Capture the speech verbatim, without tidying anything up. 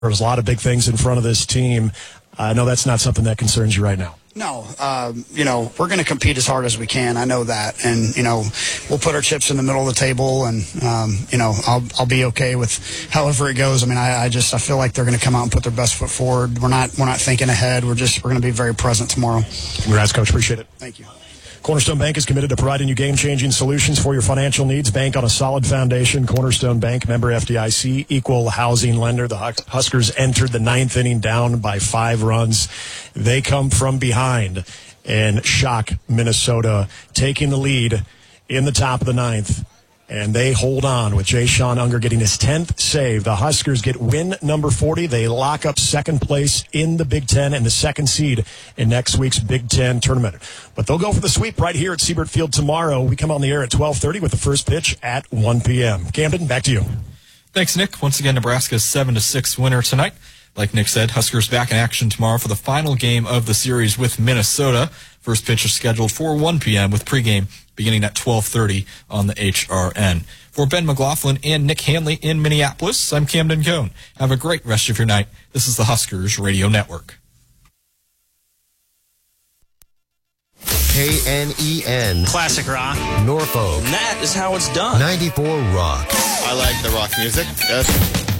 There's a lot of big things in front of this team. I know that's not something that concerns you right now. No, um, you know, we're going to compete as hard as we can. I know that. And, you know, we'll put our chips in the middle of the table and, um, you know, I'll I'll be okay with however it goes. I mean, I, I just I feel like they're going to come out and put their best foot forward. We're not we're not thinking ahead. We're just we're going to be very present tomorrow. Congrats, Coach. Appreciate it. Thank you. Cornerstone Bank is committed to providing you game-changing solutions for your financial needs. Bank on a solid foundation. Cornerstone Bank, member F D I C, equal housing lender. The Huskers entered the ninth inning down by five runs. They come from behind and shock Minnesota, taking the lead in the top of the ninth. And they hold on with Jay Sean Unger getting his tenth save. The Huskers get win number forty. They lock up second place in the Big Ten and the second seed in next week's Big Ten tournament. But they'll go for the sweep right here at Siebert Field tomorrow. We come on the air at twelve thirty with the first pitch at one p.m. Camden, back to you. Thanks, Nick. Once again, Nebraska's seven to six winner tonight. Like Nick said, Huskers back in action tomorrow for the final game of the series with Minnesota. First pitch is scheduled for one p.m. with pregame beginning at twelve thirty on the H R N. For Ben McLaughlin and Nick Hanley in Minneapolis, I'm Camden Cohn. Have a great rest of your night. This is the Huskers Radio Network. K N E N. Classic rock. Norfolk. And that is how it's done. ninety-four Rock. I like the rock music. Yes.